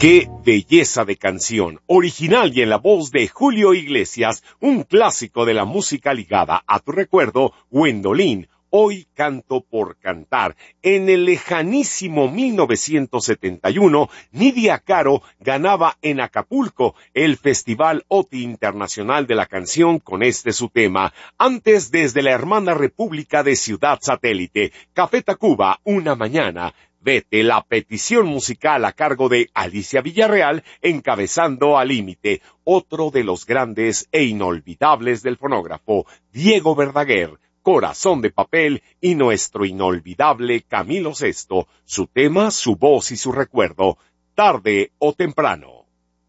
¡Qué belleza de canción! Original y en la voz de Julio Iglesias, un clásico de la música ligada a tu recuerdo, Gwendolyn. Hoy canto por cantar. En el lejanísimo 1971, Nidia Caro ganaba en Acapulco el Festival OTI Internacional de la Canción con su tema. Antes, desde la hermana República de Ciudad Satélite, Café Tacuba, Una Mañana. Vete, la petición musical a cargo de Alicia Villarreal, encabezando Al Límite, otro de los grandes e inolvidables del fonógrafo, Diego Verdaguer, Corazón de Papel, y nuestro inolvidable Camilo Sesto, su tema, su voz y su recuerdo, Tarde o Temprano.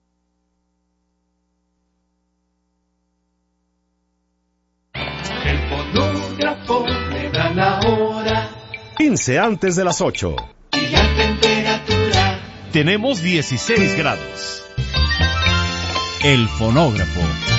El fonógrafo le da la hora. 15 antes de las 8. Y la temperatura. Tenemos 16 grados. El fonógrafo.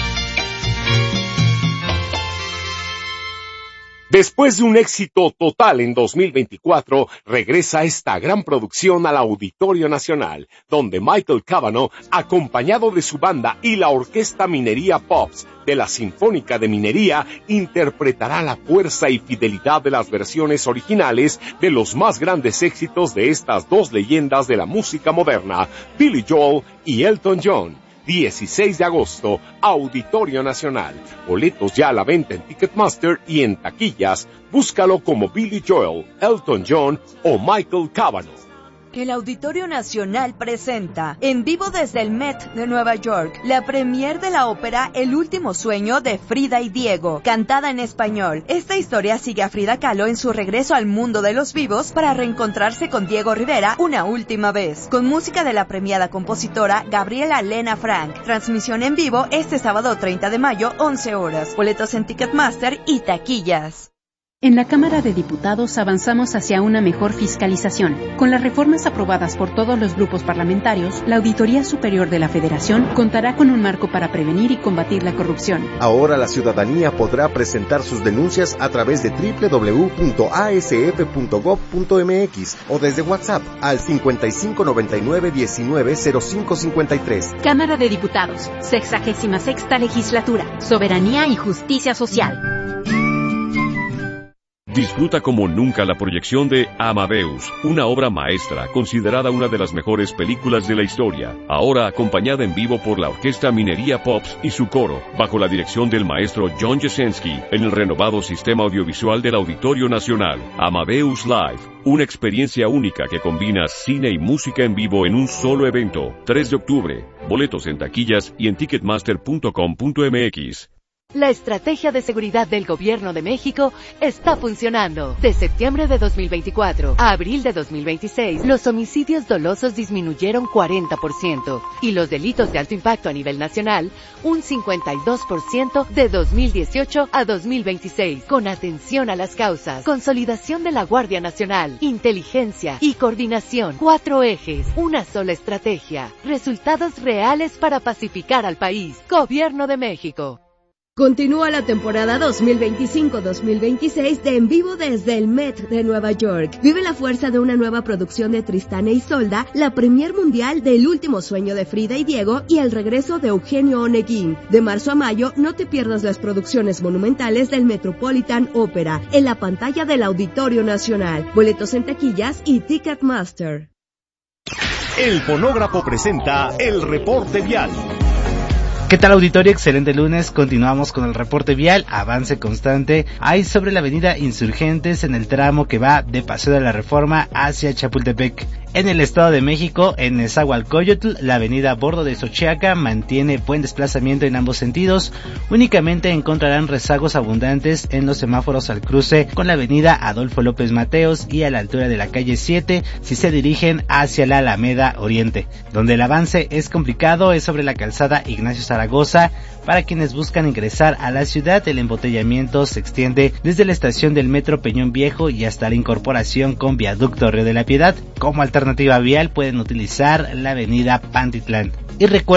Después de un éxito total en 2024, regresa esta gran producción al Auditorio Nacional, donde Michael Cavanaugh, acompañado de su banda y la Orquesta Minería Pops de la Sinfónica de Minería, interpretará la fuerza y fidelidad de las versiones originales de los más grandes éxitos de estas dos leyendas de la música moderna, Billy Joel y Elton John. 16 de agosto, Auditorio Nacional. Boletos ya a la venta en Ticketmaster y en taquillas. Búscalo como Billy Joel, Elton John o Michael Cavanaugh. El Auditorio Nacional presenta, en vivo desde el Met de Nueva York, la premier de la ópera El último sueño de Frida y Diego, cantada en español. Esta historia sigue a Frida Kahlo en su regreso al mundo de los vivos para reencontrarse con Diego Rivera una última vez, con música de la premiada compositora Gabriela Lena Frank. Transmisión en vivo este sábado 30 de mayo, 11 horas. Boletos en Ticketmaster y taquillas. En la Cámara de Diputados avanzamos hacia una mejor fiscalización. Con las reformas aprobadas por todos los grupos parlamentarios, la Auditoría Superior de la Federación contará con un marco para prevenir y combatir la corrupción. Ahora la ciudadanía podrá presentar sus denuncias a través de www.asf.gov.mx o desde WhatsApp al 5599-190553. Cámara de Diputados, 66ª Legislatura, Soberanía y Justicia Social. Disfruta como nunca la proyección de Amadeus, una obra maestra considerada una de las mejores películas de la historia, ahora acompañada en vivo por la Orquesta Minería Pops y su coro, bajo la dirección del maestro John Jasenski, en el renovado sistema audiovisual del Auditorio Nacional. Amadeus Live, una experiencia única que combina cine y música en vivo en un solo evento. 3 de octubre, boletos en taquillas y en ticketmaster.com.mx. La estrategia de seguridad del Gobierno de México está funcionando. De septiembre de 2024 a abril de 2026, los homicidios dolosos disminuyeron 40% y los delitos de alto impacto a nivel nacional un 52% de 2018 a 2026. Con atención a las causas, consolidación de la Guardia Nacional, inteligencia y coordinación. 4 ejes, una sola estrategia. Resultados reales para pacificar al país. Gobierno de México. Continúa la temporada 2025-2026 de En Vivo desde el Met de Nueva York. Vive la fuerza de una nueva producción de Tristán e Isolda, la premier mundial de El último sueño de Frida y Diego y el regreso de Eugenio Oneguín. De marzo a mayo, no te pierdas las producciones monumentales del Metropolitan Opera en la pantalla del Auditorio Nacional. Boletos en taquillas y Ticketmaster. El fonógrafo presenta el reporte vial. ¿Qué tal, auditorio? Excelente lunes. Continuamos con el reporte vial. Avance constante hay sobre la avenida Insurgentes en el tramo que va de Paseo de la Reforma hacia Chapultepec. En el Estado de México, en Nezahualcóyotl, la avenida Bordo de Xochiaca mantiene buen desplazamiento en ambos sentidos. Únicamente encontrarán rezagos abundantes en los semáforos al cruce con la avenida Adolfo López Mateos y a la altura de la calle 7 si se dirigen hacia la Alameda Oriente. Donde el avance es complicado es sobre la calzada Ignacio Zaragoza. Para quienes buscan ingresar a la ciudad, el embotellamiento se extiende desde la estación del Metro Peñón Viejo y hasta la incorporación con viaducto Río de la Piedad. Como alternativa vial pueden utilizar la avenida Pantitlán. Y recuerden